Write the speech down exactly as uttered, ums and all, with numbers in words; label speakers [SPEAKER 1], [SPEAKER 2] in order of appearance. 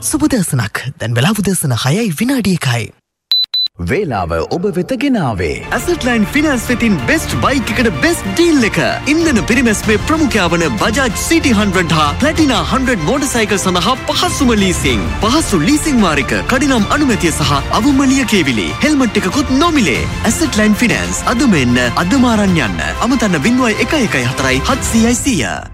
[SPEAKER 1] සුබදසනක්. දැන් වෙලාව දසන හයයි විනාඩි එකයි.
[SPEAKER 2] වේලාව ඔබ වෙත ගෙනාවේ
[SPEAKER 3] Asset Line Finance වෙතින් best bike එකට best deal එක. ඉන්ධන පිරිමැස්මේ ප්‍රමුඛයා වන Bajaj City one hundred හා Platina one hundred motorcycle සඳහා පහසුම leasing. පහසු leasing වාරික, කඩිනම් අනුමැතිය සහ අවම ලියකියවිලි. හෙල්මට් එකකුත් නොමිලේ. Asset Line Finance අදම එන්න අදම අරන් යන්න. අමතන්න zero one one four හතයි හත්සියයි සියය.